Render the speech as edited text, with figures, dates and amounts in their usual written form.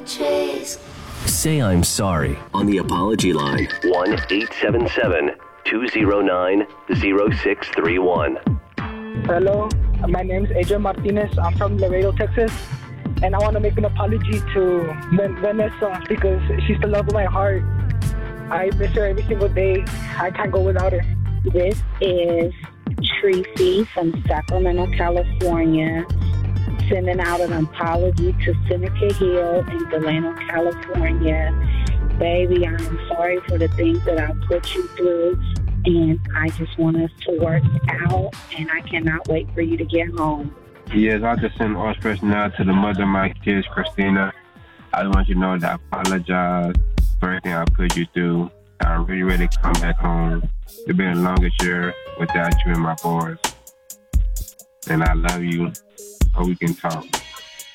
Say I'm sorry on the apology line. 1-877-209-0631. Hello, my name is Adrian Martinez. I'm from Laredo, Texas. And I want to make an apology to Vanessa because she's the love of my heart. I miss her every single day. I can't go without her. This is Tracy from Sacramento, California, sending out an apology to Seneca Hill in Delano, California. Baby, I'm sorry for the things that I put you through, and I just want us to work out, and I cannot wait for you to get home. Yes, I just send all expression out to the mother of my kids, Christina. I just want you to know that I apologize for everything I put you through. I'm really ready to come back home. It's been the longest year without you and my boys. And I love you. Hope we can talk.